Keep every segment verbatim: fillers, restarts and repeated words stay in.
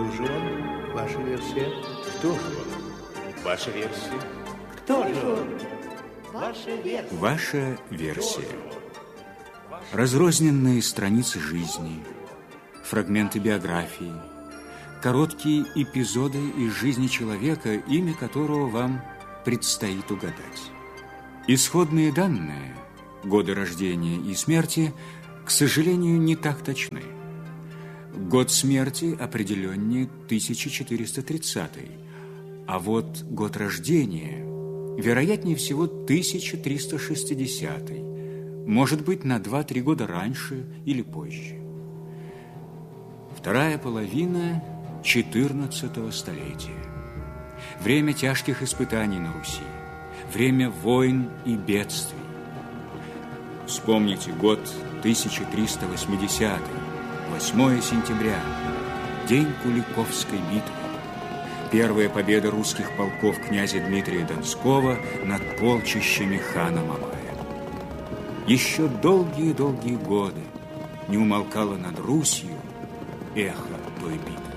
Кто же он? Ваша версия? Кто же он? Ваша версия? Кто же он? Ваша версия. Ваша версия. Разрозненные страницы жизни, фрагменты биографии, короткие эпизоды из жизни человека, имя которого вам предстоит угадать. Исходные данные, годы рождения и смерти, к сожалению, не так точны. Год смерти определеннее тысяча четыреста тридцатый, а вот год рождения вероятнее всего тысяча триста шестидесятый, может быть, на два-три года раньше или позже. Вторая половина четырнадцатого столетия. Время тяжких испытаний на Руси, время войн и бедствий. Вспомните год тысяча триста восьмидесятый, восьмое сентября, день Куликовской битвы. Первая победа русских полков князя Дмитрия Донского над полчищами хана Мамая. Еще долгие-долгие годы не умолкало над Русью эхо той битвы.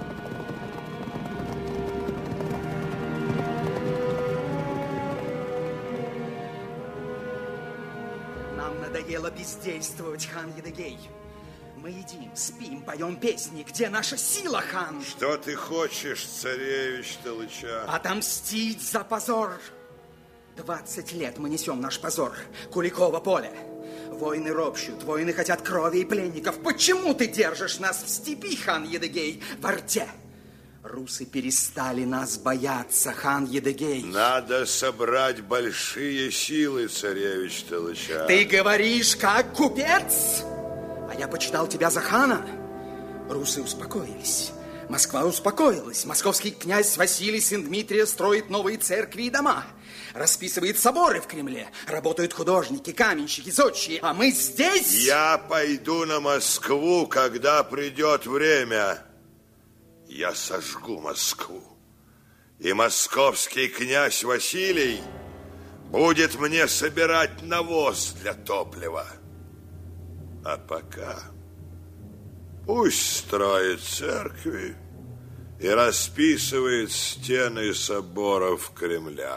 Нам надоело бездействовать, хан Едыгей. Мы едим, спим, поем песни. Где наша сила, хан? Что ты хочешь, царевич Толыча? Отомстить за позор. Двадцать лет мы несем наш позор. Куликово поле. Воины ропщут, воины хотят крови и пленников. Почему ты держишь нас в степи, хан Едыгей, в Орде? Русы перестали нас бояться, хан Едыгей. Надо собрать большие силы, царевич Толыча. Ты говоришь, как купец? А я почитал тебя за хана. Русы успокоились. Москва успокоилась. Московский князь Василий, сын Дмитрия, строит новые церкви и дома. Расписывает соборы в Кремле. Работают художники, каменщики, зодчие. А мы здесь... Я пойду на Москву, когда придет время. Я сожгу Москву. И московский князь Василий будет мне собирать навоз для топлива. А пока пусть строит церкви и расписывает стены соборов Кремля.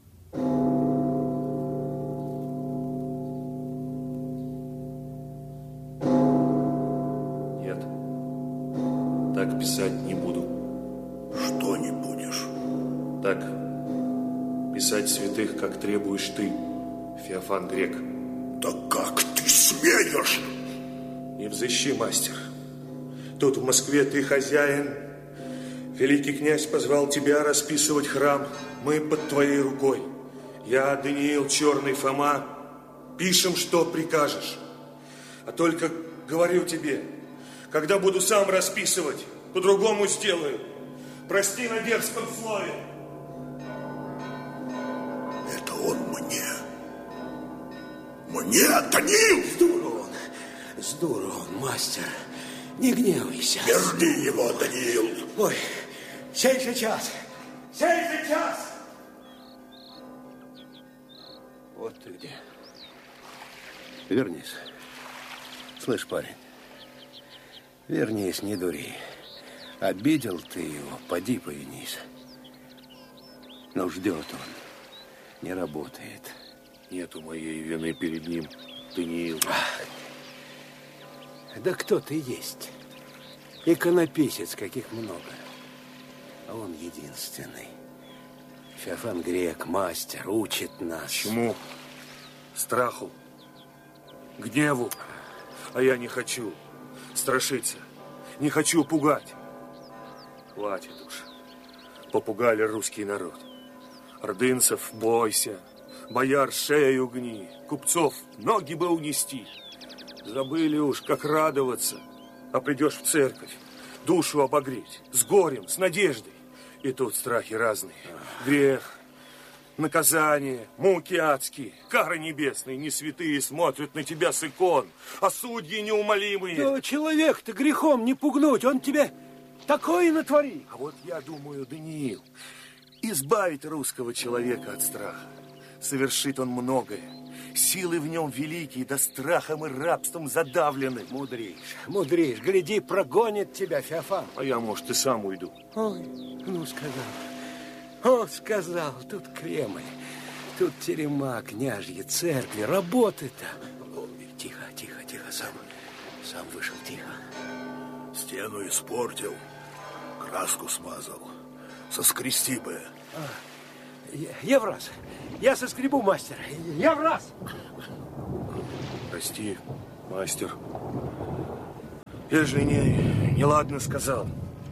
Нет, так писать не буду. Что не будешь? Так, писать святых, как требуешь ты, Феофан Грек. Да как ты смеешь? Не взыщи, мастер. Тут в Москве ты хозяин. Великий князь позвал тебя расписывать храм. Мы под твоей рукой. Я, Даниил, Черный Фома. Пишем, что прикажешь. А только говорю тебе, когда буду сам расписывать, по-другому сделаю. Прости на дерзком слове. Это он мне. Мне, Даниил! Сдуру он, сдуру он, мастер. Не гневайся. Верни его, Даниил. Ой, сей же час, сей же час. Вот ты где. Вернись. Слышь, парень, вернись, не дури. Обидел ты его, поди повинись. Но ждет он, не работает. Нету моей вины перед ним, Даниил. Ах, да кто ты есть? Иконописец, каких много. А он единственный. Феофан Грек, мастер, учит нас. Чему? Страху, гневу. А я не хочу страшиться, не хочу пугать. Хватит уж. Попугали русский народ. Ордынцев бойся, бояр шею гни, купцов ноги бы унести. Забыли уж, как радоваться. А придешь в церковь, душу обогреть, с горем, с надеждой. И тут страхи разные. Грех, наказание, муки адские, кары небесные, не святые смотрят на тебя с икон, а судьи неумолимые. Да человек-то грехом не пугнуть, он тебе такое натворит. А вот я думаю, Даниил, избавить русского человека от страха. Совершит он многое. Силы в нем великие, да страхом и рабством задавлены. Мудришь, мудришь. Гляди, прогонит тебя Феофан. А я, может, и сам уйду. Ой, ну сказал. О, сказал, тут Кремль, тут терема, княжьи, церкви, работы-то. Тихо, тихо, тихо, сам, сам вышел, тихо. Стену испортил, краску смазал. Соскрести бы. А, я, я в раз. Я соскребу, мастер. Я в раз. Прости, мастер. Я же не, неладно сказал.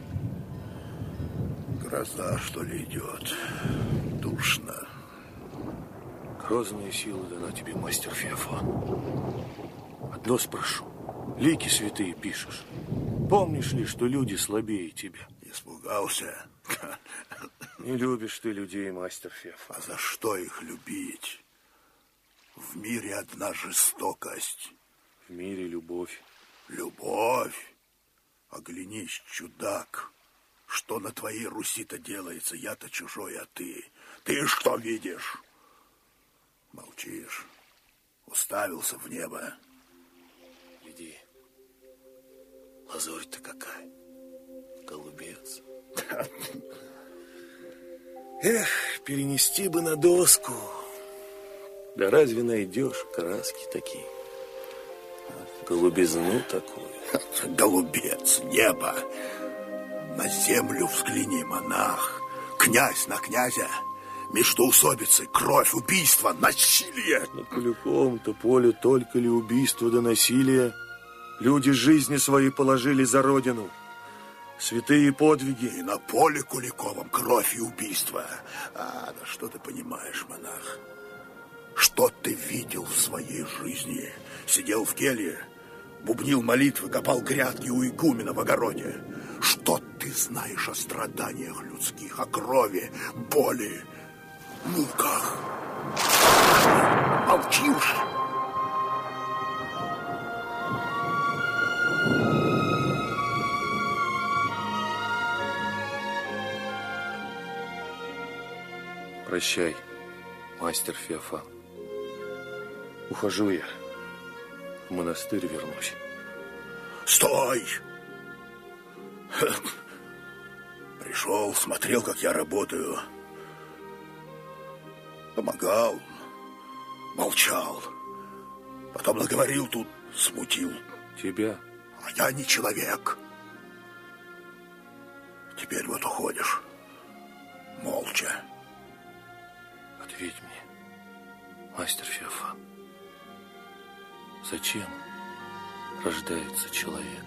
Гроза, что ли, идет. Душно. Грозная сила дана тебе, мастер Феофан. Одно спрошу. Лики святые пишешь. Помнишь ли, что люди слабее тебя? Испугался. Не любишь ты людей, мастер Феофан. А за что их любить? В мире одна жестокость. В мире любовь. Любовь? Оглянись, чудак. Что на твоей Руси-то делается? Я-то чужой, а ты? Ты что видишь? Молчишь. Уставился в небо. Гляди. Лазурь-то какая. Голубец. Эх, перенести бы на доску. Да разве найдешь краски такие? Голубизну такую. Голубец, небо. На землю взгляни, монах. Князь на князя. Междоусобицы, кровь, убийство, насилие. На Куликовом-то поле только ли убийство да насилие? Люди жизни свои положили за родину. Святые подвиги. И на поле Куликовом кровь и убийство. А, да что ты понимаешь, монах? Что ты видел в своей жизни? Сидел в келье, бубнил молитвы, копал грядки у игумена в огороде. Что ты знаешь о страданиях людских, о крови, боли, муках? Молчишь? Прощай, мастер Феофан. Ухожу я. В монастырь вернусь. Стой! Пришел, смотрел, как я работаю. Помогал, молчал. Потом наговорил тут, смутил. Тебя? А я не человек. Теперь вот уходишь. Молча. Ответь мне, мастер Феофан. Зачем рождается человек?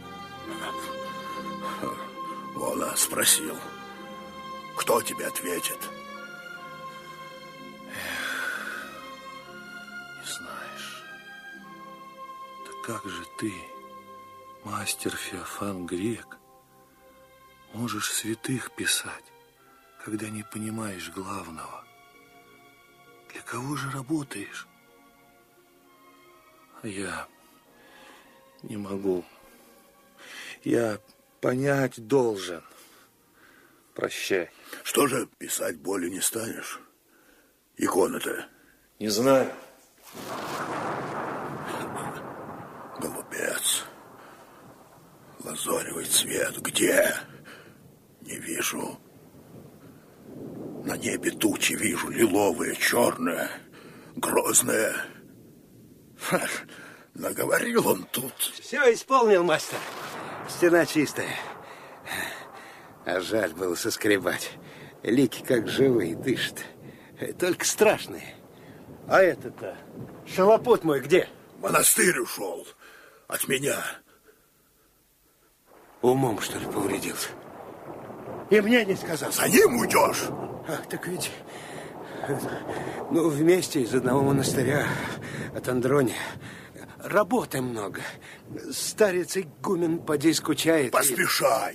Вон, спросил. Кто тебе ответит? Эх, не знаешь. Да как же ты, мастер Феофан Грек, можешь святых писать, когда не понимаешь главного? Для кого же работаешь? А я не могу. Я понять должен. Прощай. Что же, писать более не станешь? Икона-то? Не знаю. Голубец. Лазоревый цвет. Где? Не вижу. На небе тучи вижу. Лиловые, черные, грозные. Ха, наговорил он тут. Все исполнил, мастер. Стена чистая. А жаль было соскребать. Лики как живые, дышат. Только страшные. А это-то, шалопут мой где? В монастырь ушел. От меня. Умом, что ли, повредился? И мне не сказал. За ним уйдешь? Ах, так ведь... Ну, вместе из одного монастыря от Андрония. Работы много. Старец игумен поди скучает. Поспешай.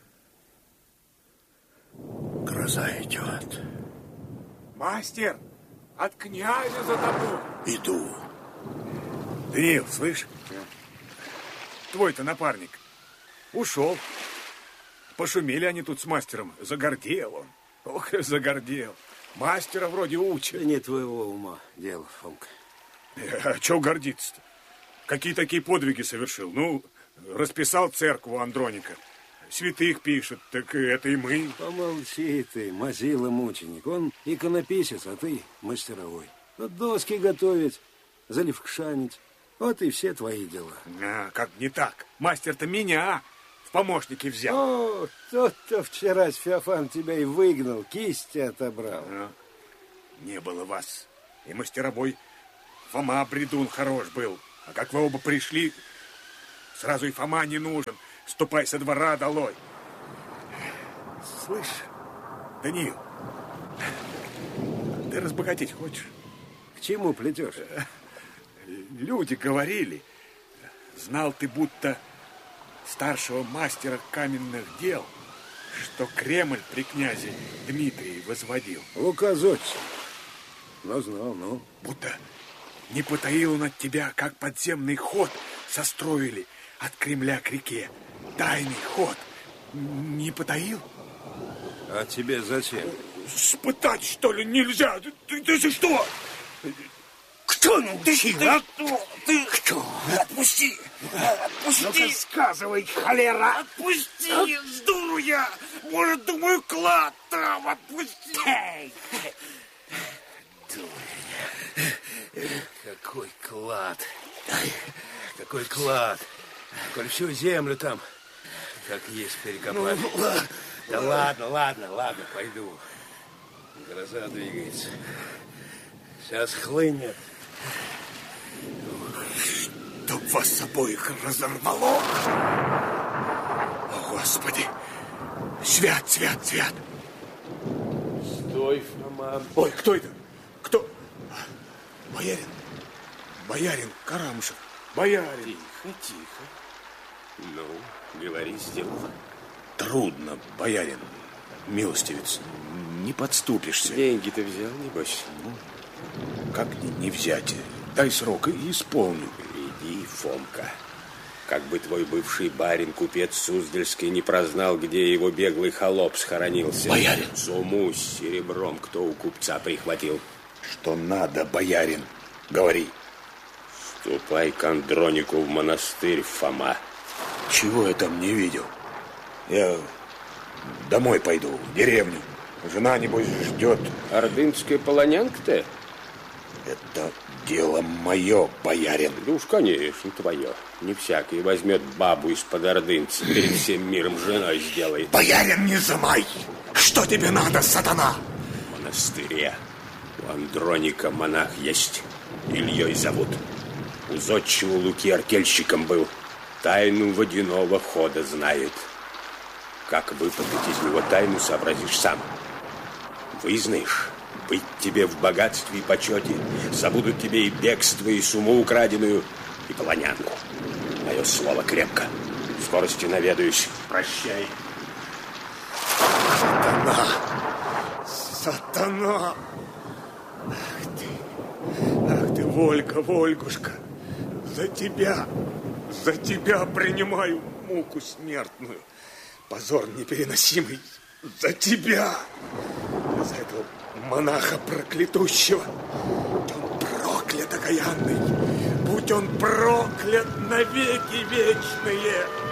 Гроза идет. Мастер, от князя за тобой. Иду. Даниил, слышь? Твой-то напарник ушел. Пошумели они тут с мастером. Загордел он. Ох, загордел. Мастера вроде учат. Да не твоего ума дело, Фомка. А чего гордиться-то? Какие такие подвиги совершил? Ну, расписал церковь у Андроника. Святых пишет, так это и мы. Помолчи ты, мазила-мученик. Он иконописец, а ты мастеровой. Вот доски готовить, заливкшанить. Вот и все твои дела. А, как не так? Мастер-то меня в помощники взял. О, тот-то вчера Феофан тебя и выгнал, кисти отобрал. А, не было вас. И мастеровой Фома Бредун хорош был. А как вы оба пришли, сразу и Фома не нужен. Ступай со двора долой. Слышь, Даниил, ты разбогатеть хочешь? К чему плетешь? Люди говорили, знал ты будто старшего мастера каменных дел, что Кремль при князе Дмитрии возводил. Лука Зодчий. Ну, знал, ну. Будто не потаил он от тебя, как подземный ход состроили от Кремля к реке. Тайный ход. Не потаил? А тебе зачем? Спытать, что ли, нельзя? Ты, ты же что? Кто научил? Ты, а? ты, ты Кто? Отпусти! Отпусти! Ну-ка, сказывай, холера! Отпусти! С дуру я! Может, думаю, клад там! Отпусти! Эй! Какой клад! Какой клад! Коль всю землю там, как есть, перекопать. Ну, ладно. Да ладно, ладно, ладно, пойду. Гроза двигается. Сейчас хлынет. Чтоб вас обоих разорвало! О, Господи! Свят, свят, свят! Стой, Фома. Ой, кто это? Кто? Боярин. Боярин Карамышев. Боярин. Тихо, тихо. Ну, говори, сделал. Трудно, боярин. Милостивец, не подступишься. Деньги ты взял, небось? Ну, как не, не взять? Дай срок и исполню. Иди, Фомка. Как бы твой бывший барин, купец Суздальский, не прознал, где его беглый холоп схоронился. Боярин. Сумму с серебром кто у купца прихватил? Что надо, боярин? Говори. Ступай к Андронику в монастырь, Фома. Чего я там не видел? Я домой пойду, в деревню. Жена, небось, ждет. Ордынская полонянка-то? Это дело мое, боярин. Да уж, конечно, твое. Не всякий возьмет бабу из-под ордынца, перед всем миром женой сделает. Боярин, не замай! Что тебе надо, сатана? В монастыре у Андроника монах есть. Ильей зовут. У зодчего Луки артельщиком был. Тайну водяного хода знает. Как выпутать из него тайну, сообразишь сам. Вызнаешь, быть тебе в богатстве и почете. Забудут тебе и бегство, и сумму украденную, и полонянку. Мое слово крепко. В скорости наведаюсь. Прощай. Сатана! Сатана! Ах ты! Ах ты, Вольга, Вольгушка! За тебя, за тебя принимаю муку смертную. Позор непереносимый. За тебя! За этого монаха проклятущего. Будь он проклят, окаянный. Будь он проклят навеки вечные.